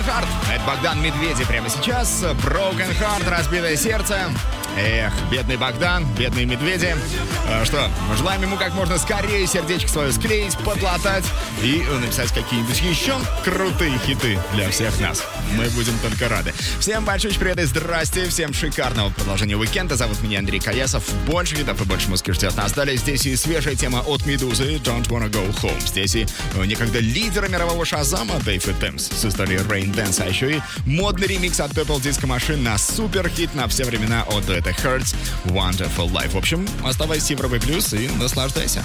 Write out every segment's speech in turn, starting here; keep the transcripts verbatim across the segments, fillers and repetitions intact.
Heart. Это Богдан Медведи прямо сейчас. Broken Heart, разбитое сердце. Эх, бедный Богдан, бедные медведи. А что, желаем ему как можно скорее сердечко свое склеить, подлатать и написать какие-нибудь еще крутые хиты для всех нас. Мы будем только рады. Всем большой привет и здрасте, всем шикарного продолжения уикенда. Зовут меня Андрей Каясов. Больше хитов и больше музыки ждет нас. Далее здесь и свежая тема от Медузы «Don't Wanna Go Home». Здесь и некогда лидера мирового шазама Дэйв и Темс с историей Rain Dance, а еще и модный ремикс от Purple Disco Machine на суперхит на все времена от The Hurts Wonderful Life. В общем, оставайся с Европой Плюс и наслаждайся.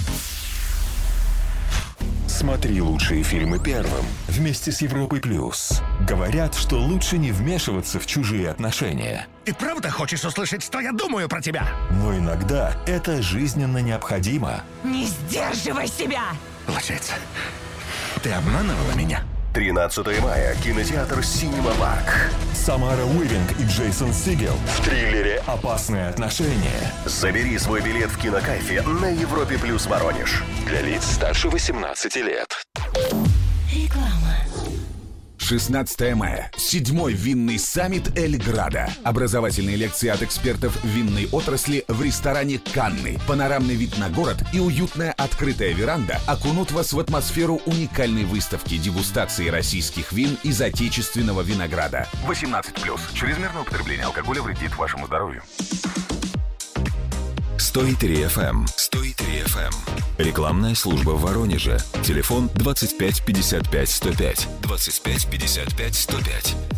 Смотри лучшие фильмы первым вместе с Европой Плюс. Говорят, что лучше не вмешиваться в чужие отношения. Ты правда хочешь услышать, что я думаю про тебя? Но иногда это жизненно необходимо. Не сдерживай себя! Получается, ты обманывала меня? тринадцатого мая. Кинотеатр «Синема Парк». Самара Уивинг и Джейсон Сигел в триллере «Опасные отношения». Забери свой билет в Кинокайфе на Европе Плюс Воронеж. Для лиц старше восемнадцати лет. Реклама. шестнадцатого мая. Седьмой винный саммит Эльграда. Образовательные лекции от экспертов винной отрасли в ресторане «Канны». Панорамный вид на город и уютная открытая веранда окунут вас в атмосферу уникальной выставки дегустации российских вин из отечественного винограда. восемнадцать плюс. Чрезмерное употребление алкоголя вредит вашему здоровью. сто три эф эм. сто три эф эм. Рекламная служба в Воронеже. Телефон двадцать пять пятьдесят пять сто пять. двадцать пять пятьдесят пять сто пять.